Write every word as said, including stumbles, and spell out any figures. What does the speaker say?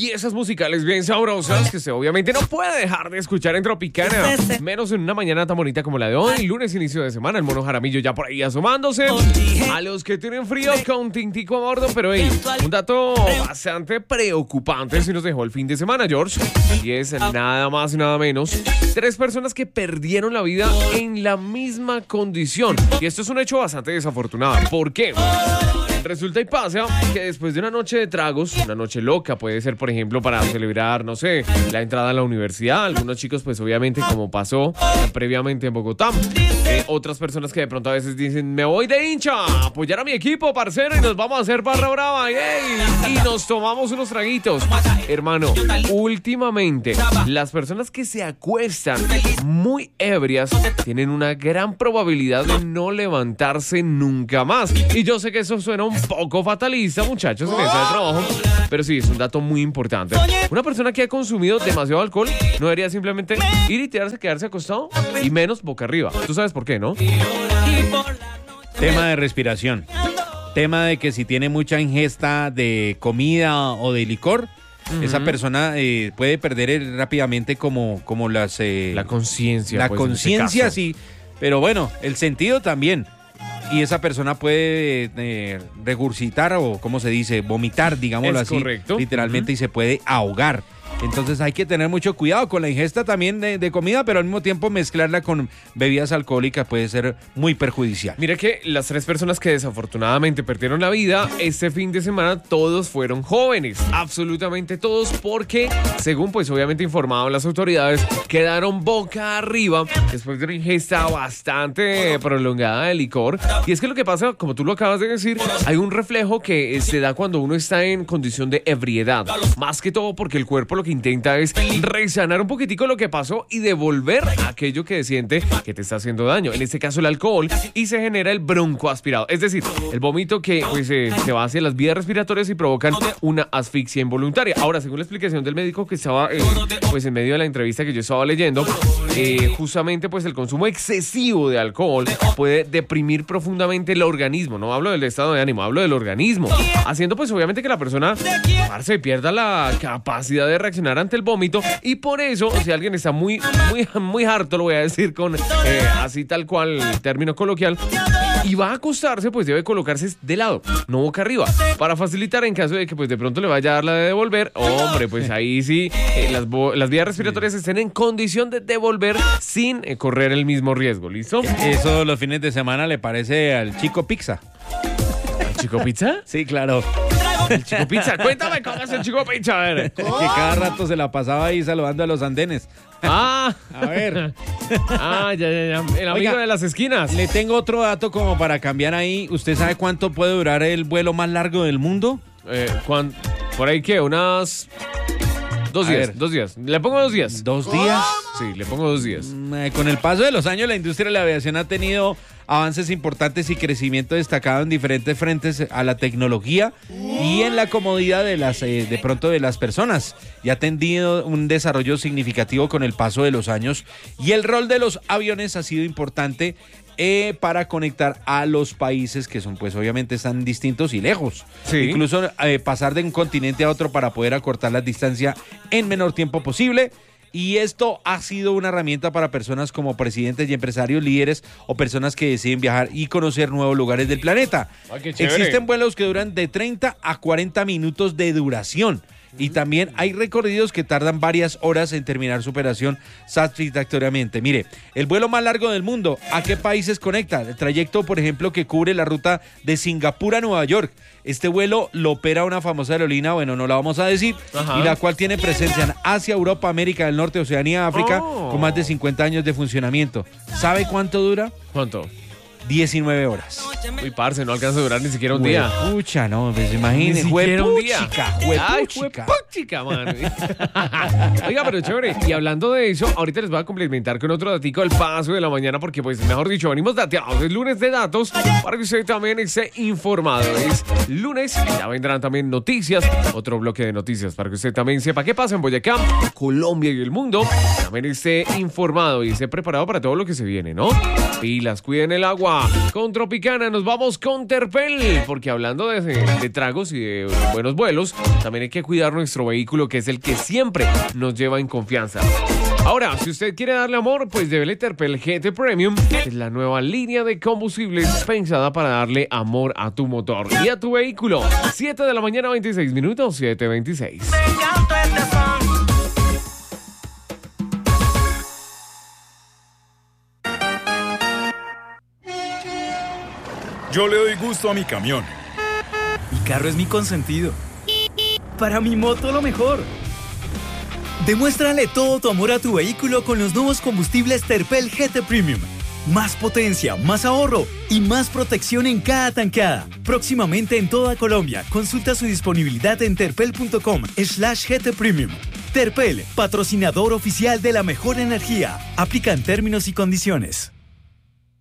piezas musicales bien sabrosas que usted obviamente no puede dejar de escuchar en Tropicana, menos en una mañana tan bonita como la de hoy, lunes inicio de semana, el Mono Jaramillo ya por ahí asomándose, a los que tienen frío con tintico a bordo, pero hey, un dato bastante preocupante si nos dejó el fin de semana, George, y es nada más y nada menos, tres personas que perdieron la vida en la misma condición, y esto es un hecho bastante desafortunado. ¿Por qué? Resulta y pasa que después de una noche de tragos, una noche loca, puede ser por ejemplo para celebrar, no sé, la entrada a la universidad, algunos chicos pues obviamente como pasó previamente en Bogotá, eh, otras personas que de pronto a veces dicen me voy de hincha a apoyar a mi equipo, parcero, y nos vamos a hacer barra brava, y, y nos tomamos unos traguitos. Hermano, últimamente las personas que se acuestan muy ebrias tienen una gran probabilidad de no levantarse nunca más, y yo sé que eso suena un un poco fatalista, muchachos, en ese trabajo, pero sí, es un dato muy importante. Una persona que ha consumido demasiado alcohol no debería simplemente ir y tirarse, quedarse acostado, y menos boca arriba. Tú sabes por qué, ¿no? Tema de respiración. Tema de que si tiene mucha ingesta de comida o de licor, uh-huh. esa persona eh, puede perder rápidamente como, como las... Eh, la conciencia. La pues, conciencia, sí. Pero bueno, el sentido también. Y esa persona puede eh, regurgitar o, ¿cómo se dice? Vomitar, digámoslo es así, correcto. literalmente, Uh-huh. y se puede ahogar. Entonces hay que tener mucho cuidado con la ingesta también de, de comida, pero al mismo tiempo mezclarla con bebidas alcohólicas puede ser muy perjudicial. Mira que las tres personas que desafortunadamente perdieron la vida este fin de semana, todos fueron jóvenes, absolutamente todos, porque según pues obviamente informaron las autoridades, quedaron boca arriba después de una ingesta bastante prolongada de licor. Y es que lo que pasa, como tú lo acabas de decir, hay un reflejo que se da cuando uno está en condición de ebriedad, más que todo porque el cuerpo lo que intenta es resanar un poquitico lo que pasó y devolver aquello que siente que te está haciendo daño, en este caso el alcohol, y se genera el broncoaspirado, es decir, el vómito que pues, eh, se va hacia las vías respiratorias y provocan una asfixia involuntaria. Ahora, según la explicación del médico que estaba eh, pues en medio de la entrevista que yo estaba leyendo, eh, justamente pues el consumo excesivo de alcohol puede deprimir profundamente el organismo, no hablo del estado de ánimo, hablo del organismo, haciendo pues obviamente que la persona se pierda la capacidad de reaccionar ante el vómito, y por eso si alguien está muy muy muy harto, lo voy a decir con eh, así tal cual término coloquial, y va a acostarse, pues debe colocarse de lado, no boca arriba, para facilitar en caso de que pues de pronto le vaya a dar la de devolver. Hombre, pues ahí sí eh, las, las vías respiratorias estén en condición de devolver sin eh, correr el mismo riesgo. ¿Listo? Eso los fines de semana le parece al Chico Pizza. ¿Al Chico Pizza? Sí, claro. El Chico Pizza, cuéntame cómo es el Chico Pizza, a ver. Que cada rato se la pasaba ahí saludando a los andenes. Ah, a ver. Ah, ya, ya, ya. El amigo Oiga, de las esquinas. Le tengo otro dato como para cambiar ahí. ¿Usted sabe cuánto puede durar el vuelo más largo del mundo? Eh, ¿cuán, ¿Por ahí qué? Unas... Dos A días, ver. dos días. ¿Le pongo dos días? ¿Dos días? Sí, le pongo dos días. Mm, eh, Con el paso de los años, la industria de la aviación ha tenido avances importantes y crecimiento destacado en diferentes frentes a la tecnología y en la comodidad de las eh, de pronto de las personas, y ha tenido un desarrollo significativo con el paso de los años, y el rol de los aviones ha sido importante eh, para conectar a los países que son pues obviamente están distintos y lejos. Sí. Incluso eh, pasar de un continente a otro para poder acortar la distancia en menor tiempo posible. Y esto ha sido una herramienta para personas como presidentes y empresarios líderes o personas que deciden viajar y conocer nuevos lugares del planeta. Ay, qué chévere. Existen vuelos que duran de treinta a cuarenta minutos de duración. Y también hay recorridos que tardan varias horas en terminar su operación satisfactoriamente. Mire, el vuelo más largo del mundo, ¿a qué países conecta? El trayecto, por ejemplo, que cubre la ruta de Singapur a Nueva York. Este vuelo lo opera una famosa aerolínea, bueno, no la vamos a decir, Ajá. y la cual tiene presencia en Asia, Europa, América del Norte, Oceanía, África, Oh. con más de cincuenta años de funcionamiento. ¿Sabe cuánto dura? ¿Cuánto? diecinueve horas. Uy, parce, no alcanza a durar ni siquiera un día. Pucha, no, pues imagínese. Ni siquiera un día. Juepuchica, Ay, juepuchica. juepuchica, man. Oiga, pero chévere. Y hablando de eso, ahorita les voy a complementar con otro datico al paso de la mañana, porque pues, mejor dicho, venimos dateados. Es lunes de datos para que usted también esté informado. Es lunes, ya vendrán también noticias, otro bloque de noticias para que usted también sepa qué pasa en Boyacá, Colombia y el mundo. También esté informado y esté preparado para todo lo que se viene, ¿no? Pilas, cuiden el agua. Córdoba. Con Tropicana nos vamos con Terpel, porque hablando de, de tragos y de buenos vuelos, también hay que cuidar nuestro vehículo, que es el que siempre nos lleva en confianza. Ahora, si usted quiere darle amor, pues débele Terpel G T Premium. Es la nueva línea de combustibles pensada para darle amor a tu motor y a tu vehículo. siete de la mañana, veintiséis minutos, siete veintiséis. Yo le doy gusto a mi camión. Mi carro es mi consentido. Para mi moto lo mejor. Demuéstrale todo tu amor a tu vehículo con los nuevos combustibles Terpel G T Premium. Más potencia, más ahorro y más protección en cada tanqueada. Próximamente en toda Colombia. Consulta su disponibilidad en terpel.com slash GT Premium. Terpel, patrocinador oficial de la mejor energía. Aplican términos y condiciones.